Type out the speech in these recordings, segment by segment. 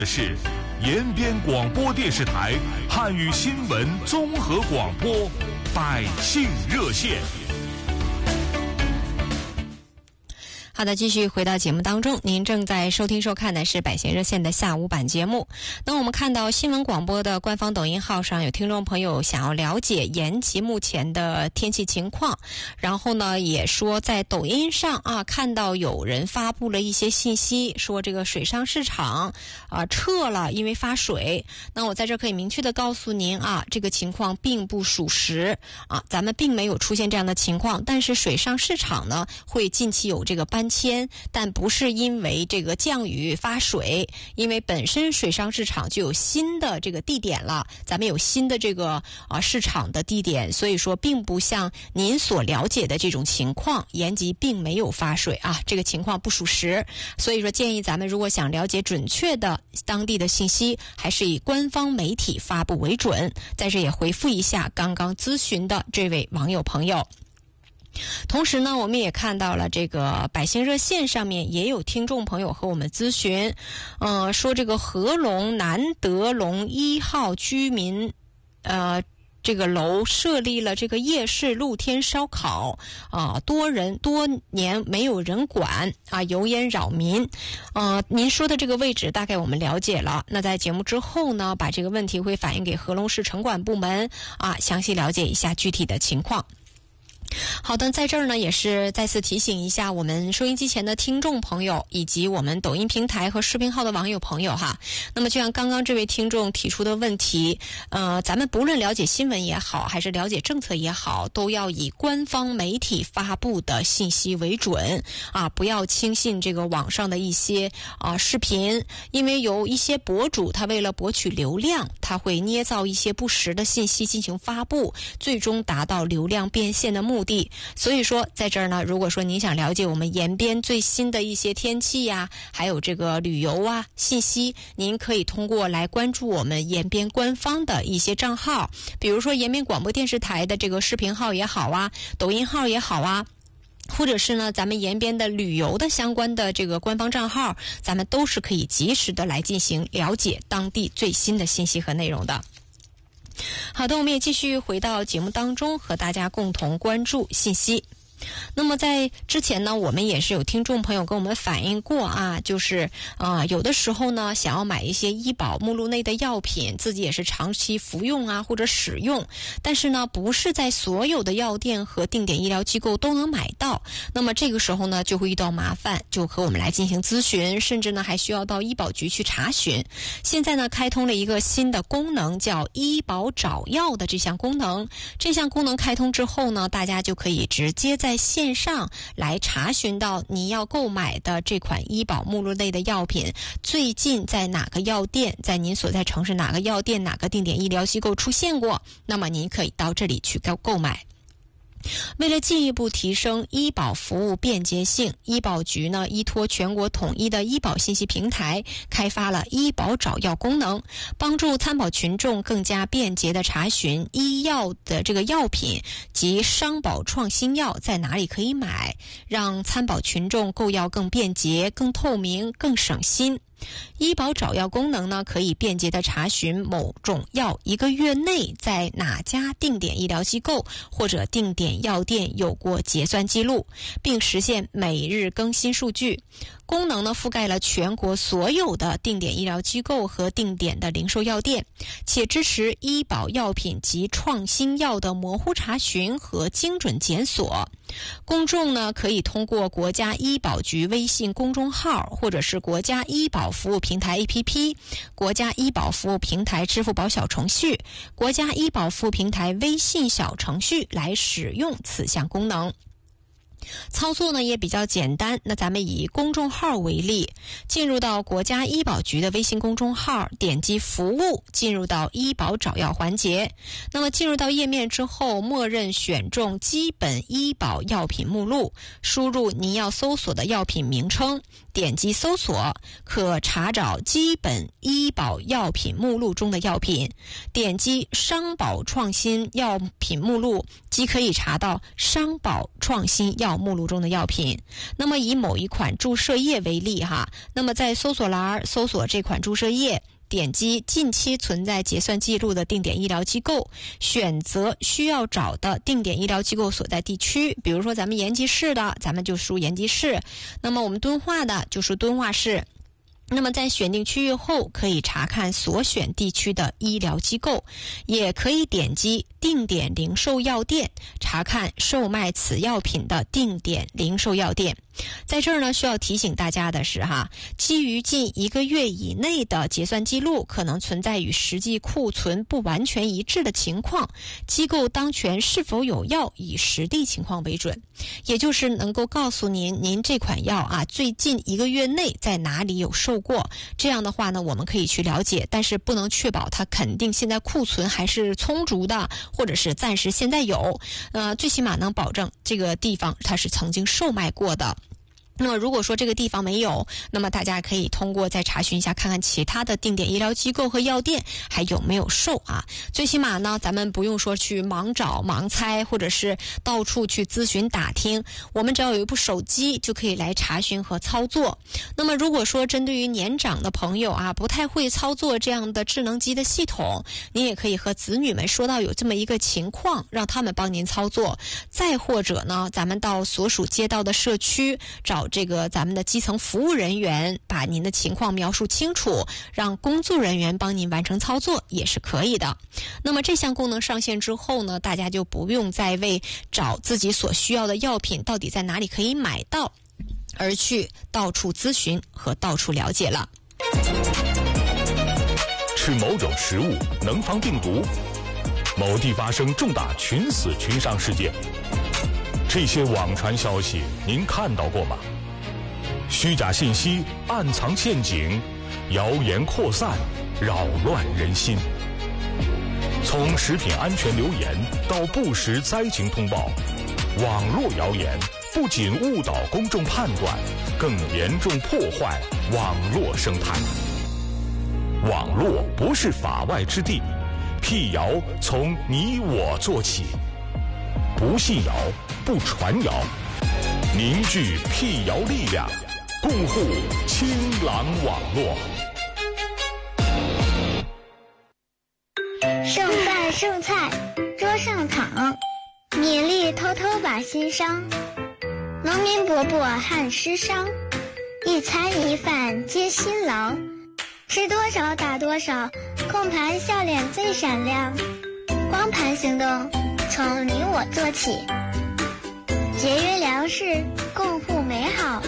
是延边广播电视台汉语新闻综合广播百姓热线。 好的，继续回到节目当中，您正在收听收看的是百姓热线的下午版节目。那我们看到新闻广播的官方抖音号上有听众朋友想要了解延吉目前的天气情况，然后呢也说在抖音上看到有人发布了一些信息，说这个水上市场撤了，因为发水。那我在这可以明确的告诉您这个情况并不属实咱们并没有出现这样的情况，但是水上市场呢会近期有这个搬迁，但不是因为这个降雨发水，因为本身水上市场就有新的这个地点了，咱们有新的这个市场的地点，所以说并不像您所了解的这种情况，延吉并没有发水这个情况不属实。所以说建议咱们如果想了解准确的当地的信息，还是以官方媒体发布为准。在这也回复一下刚刚咨询的这位网友朋友。同时呢，我们也看到了这个百姓热线上面也有听众朋友和我们咨询，说这个合龙南德龙1号居民这个楼设立了这个夜市露天烧烤多年没有人管油烟扰民。您说的这个位置大概我们了解了，那在节目之后呢，把这个问题会反映给合龙市城管部门详细了解一下具体的情况。好的，在这儿呢也是再次提醒一下我们收音机前的听众朋友以及我们抖音平台和视频号的网友朋友那么就像刚刚这位听众提出的问题，咱们不论了解新闻也好，还是了解政策也好，都要以官方媒体发布的信息为准不要轻信这个网上的一些视频，因为有一些博主他为了博取流量，他会捏造一些不实的信息进行发布，最终达到流量变现的目的。所以说在这儿呢，如果说您想了解我们延边最新的一些天气还有这个旅游信息，您可以通过来关注我们延边官方的一些账号，比如说延边广播电视台的这个视频号也好抖音号也好或者是呢咱们延边的旅游的相关的这个官方账号，咱们都是可以及时的来进行了解当地最新的信息和内容的。好的，我们也继续回到节目当中，和大家共同关注信息。那么在之前呢，我们也是有听众朋友跟我们反映过就是有的时候呢想要买一些医保目录内的药品，自己也是长期服用或者使用，但是呢不是在所有的药店和定点医疗机构都能买到，那么这个时候呢就会遇到麻烦，就和我们来进行咨询，甚至呢还需要到医保局去查询。现在呢开通了一个新的功能，叫医保找药的这项功能。这项功能开通之后呢，大家就可以直接在线上来查询到你要购买的这款医保目录类的药品最近在哪个药店，在您所在城市哪个药店哪个定点医疗机构出现过，那么您可以到这里去购买。为了进一步提升医保服务便捷性，医保局呢依托全国统一的医保信息平台，开发了医保找药功能，帮助参保群众更加便捷地查询医药的这个药品及商保创新药在哪里可以买，让参保群众购药更便捷、更透明、更省心。医保找药功能呢，可以便捷地查询某种药1个月内在哪家定点医疗机构或者定点药店有过结算记录，并实现每日更新数据。功能呢覆盖了全国所有的定点医疗机构和定点的零售药店，且支持医保药品及创新药的模糊查询和精准检索。公众呢可以通过国家医保局微信公众号，或者是国家医保服务平台 APP、 国家医保服务平台支付宝小程序、国家医保服务平台微信小程序来使用此项功能。操作呢也比较简单，那咱们以公众号为例，进入到国家医保局的微信公众号，点击服务，进入到医保找药环节。那么进入到页面之后，默认选中基本医保药品目录，输入您要搜索的药品名称， 点击搜索，可查找基本医保药品目录中的药品，点击商保创新药品目录，即可以查到商保创新药目录中的药品。那么以某一款注射液为例哈，那么在搜索栏搜索这款注射液，点击近期存在结算记录的定点医疗机构，选择需要找的定点医疗机构所在地区，比如说咱们延吉市的，咱们就输延吉市，那么我们敦化的就输敦化市。那么在选定区域后，可以查看所选地区的医疗机构，也可以点击定点零售药店，查看售卖此药品的定点零售药店。在这儿呢，需要提醒大家的是哈，基于近1个月以内的结算记录可能存在与实际库存不完全一致的情况，机构当权是否有药以实地情况为准，也就是能够告诉您这款药啊最近1个月内在哪里有售过，这样的话呢我们可以去了解，但是不能确保它肯定现在库存还是充足的，或者是暂时现在有，最起码能保证这个地方它是曾经售卖过的。那么如果说这个地方没有，那么大家可以通过再查询一下，看看其他的定点医疗机构和药店还有没有售啊。最起码呢，咱们不用说去盲找盲猜，或者是到处去咨询打听，我们只要有一部手机就可以来查询和操作。那么如果说针对于年长的朋友啊，不太会操作这样的智能机的系统，您也可以和子女们说到有这么一个情况，让他们帮您操作。再或者呢，咱们到所属街道的社区找这个咱们的基层服务人员，把您的情况描述清楚，让工作人员帮您完成操作也是可以的。那么这项功能上线之后呢，大家就不用再为找自己所需要的药品到底在哪里可以买到而去到处咨询和到处了解了。 吃某种食物能防病毒，某地发生重大群死群伤事件，这些网传消息您看到过吗？虚假信息暗藏陷阱，谣言扩散，扰乱人心。从食品安全流言到不实灾情通报，网络谣言不仅误导公众判断，更严重破坏网络生态。网络不是法外之地，辟谣从你我做起。不信谣，不传谣，凝聚辟谣力量，共护清朗网络。 剩饭剩菜桌上躺，米粒偷偷把心伤。农民伯伯汗湿伤，一餐一饭皆辛劳。吃多少打多少，控盘笑脸最闪亮。光盘行动从你我做起，节约粮食，共护美好。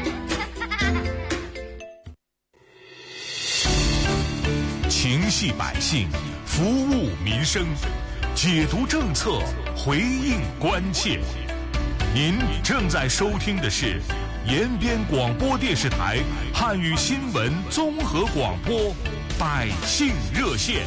情系百姓，服务民生，解读政策，回应关切。您正在收听的是延边广播电视台汉语新闻综合广播百姓热线。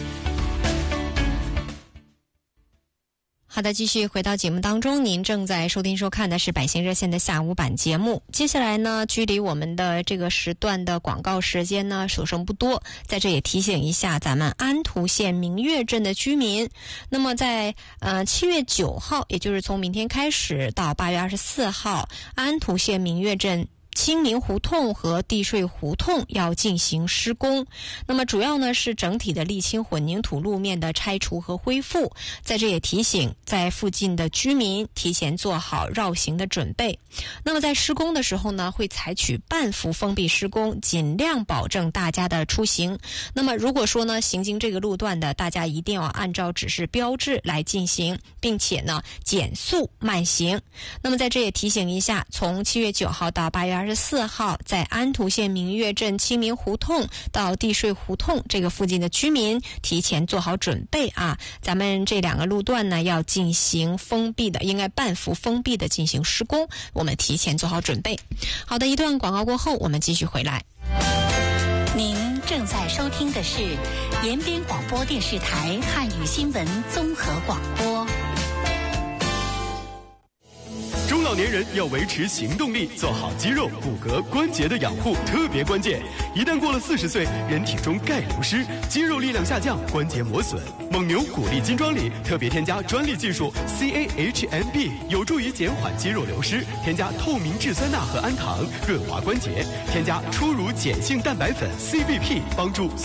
好的，继续回到节目当中，您正在收听收看的是百姓热线的下午版节目。接下来呢，距离我们的这个时段的广告时间呢所剩不多，在这也提醒一下咱们安图县明月镇的居民。那么在7月9号，也就是从明天开始到8月24号，安图县明月镇清明胡同和地税胡同要进行施工，那么主要呢是整体的沥青混凝土路面的拆除和恢复。在这也提醒在附近的居民提前做好绕行的准备。那么在施工的时候呢，会采取半幅封闭施工，尽量保证大家的出行。那么如果说呢行经这个路段的，大家一定要按照指示标志来进行，并且呢减速慢行。那么在这也提醒一下，从7月9号到8月24号，在安图县明月镇清明胡同到地税胡同这个附近的居民提前做好准备啊！咱们这2个路段呢要进行封闭的，应该半幅封闭的进行施工，我们提前做好准备。好的，一段广告过后，我们继续回来。 您正在收听的是延边广播电视台汉语新闻综合广播。 中老年人要维持行动力，做好肌肉、骨骼、关节的养护特别关键。一旦过了40岁，人体中钙流失，肌肉力量下降，关节磨损。蒙牛骨力金装里特别添加专利技术 CAHMB， 有助于减缓肌肉流失。添加透明质酸钠和氨糖，润滑关节。添加初乳碱性蛋白粉 CBP， 帮助